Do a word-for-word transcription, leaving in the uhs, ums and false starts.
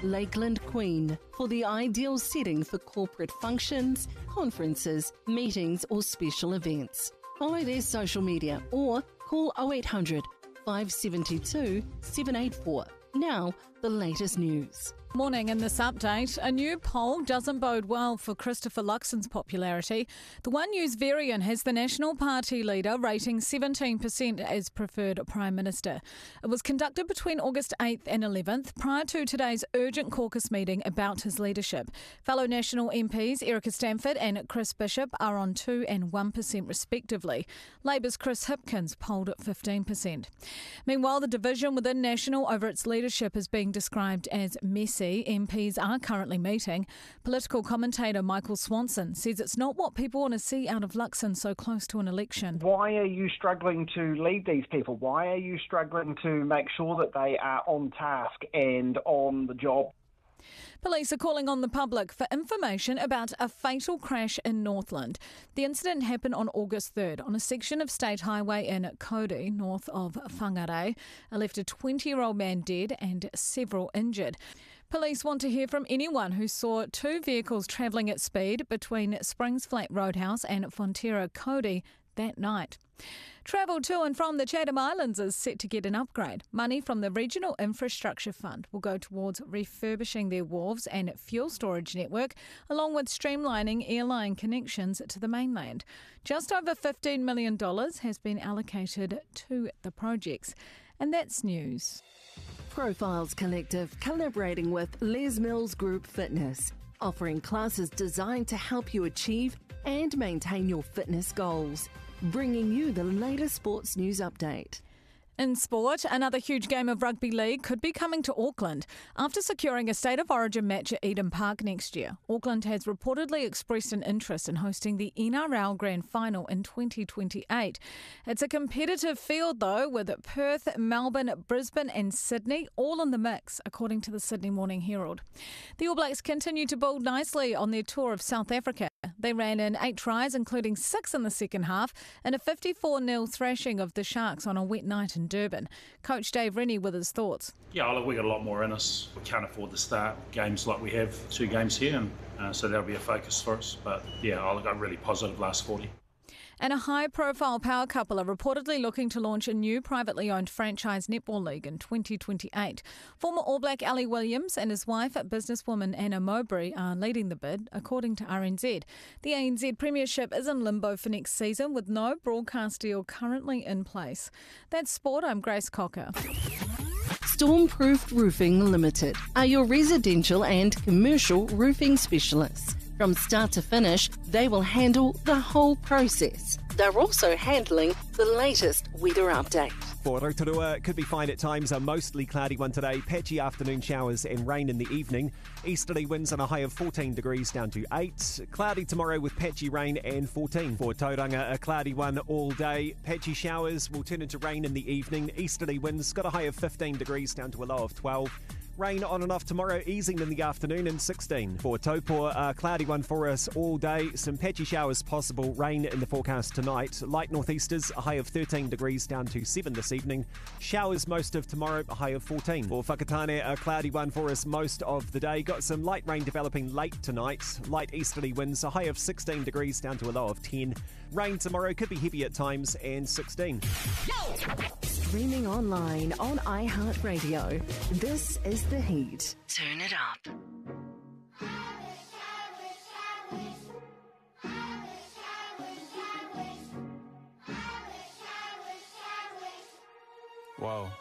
Lakeland Queen for the ideal setting for corporate functions, conferences, meetings or special events. Follow their social media or call oh eight hundred, five seven two, seven eight four. Now, the latest news. Morning. In this update, a new poll doesn't bode well for Christopher Luxon's popularity. The One News variant has the National Party leader rating seventeen percent as preferred Prime Minister. It was conducted between August eighth and eleventh, prior to today's urgent caucus meeting about his leadership. Fellow National M Ps Erica Stanford and Chris Bishop are on two and one percent respectively. Labour's Chris Hipkins polled at fifteen percent. Meanwhile, the division within National over its leadership is being described as messy. M Ps are currently meeting. Political commentator Michael Swanson says it's not what people want to see out of Luxon so close to an election. Why are you struggling to lead these people? Why are you struggling to make sure that they are on task and on the job? Police are calling on the public for information about a fatal crash in Northland. The incident happened on August third on a section of State Highway in Cody, north of Whangarei. It left a twenty-year-old man dead and several injured. Police want to hear from anyone who saw two vehicles travelling at speed between Springs Flat Roadhouse and Fonterra Cody that night. Travel to and from the Chatham Islands is set to get an upgrade. Money from the Regional Infrastructure Fund will go towards refurbishing their wharves and fuel storage network, along with streamlining airline connections to the mainland. Just over fifteen million dollars has been allocated to the projects. And that's news. Profiles Collective collaborating with Les Mills Group Fitness, offering classes designed to help you achieve and maintain your fitness goals. Bringing you the latest sports news update. In sport, another huge game of rugby league could be coming to Auckland. After securing a State of Origin match at Eden Park next year, Auckland has reportedly expressed an interest in hosting the N R L Grand Final in twenty twenty-eight. It's a competitive field, though, with Perth, Melbourne, Brisbane and Sydney all in the mix, according to the Sydney Morning Herald. The All Blacks continue to build nicely on their tour of South Africa. They ran in eight tries, including six in the second half, in a fifty-four nil thrashing of the Sharks on a wet night in Durban. Coach Dave Rennie with his thoughts. Yeah, look, we've got a lot more in us. We can't afford to start games like we have, two games here, and uh, so that'll be a focus for us. But yeah, I look, I'm really positive last forty. And a high-profile power couple are reportedly looking to launch a new privately owned franchise netball league in twenty twenty-eight. Former All Black Ali Williams and his wife, businesswoman Anna Mowbray, are leading the bid, according to R N Z. The A N Z Premiership is in limbo for next season, with no broadcast deal currently in place. That's sport. I'm Grace Cocker. Stormproof Roofing Limited are your residential and commercial roofing specialists. From start to finish, they will handle the whole process. They're also handling the latest weather update. For Rotorua, it could be fine at times. A mostly cloudy one today. Patchy afternoon showers and rain in the evening. Easterly winds on a high of fourteen degrees down to eight. Cloudy tomorrow with patchy rain and fourteen. For Tauranga, a cloudy one all day. Patchy showers will turn into rain in the evening. Easterly winds got a high of fifteen degrees down to a low of twelve. Rain on and off tomorrow, easing in the afternoon and sixteen. For Taupo, a cloudy one for us all day. Some patchy showers possible. Rain in the forecast tonight. Light northeasters, a high of thirteen degrees down to seven this evening. Showers most of tomorrow, a high of fourteen. For Whakatane, a cloudy one for us most of the day. Got some light rain developing late tonight. Light easterly winds, a high of sixteen degrees down to a low of ten. Rain tomorrow could be heavy at times and sixteen. Streaming online on iHeartRadio. This is The Heat. Turn it up. Wow.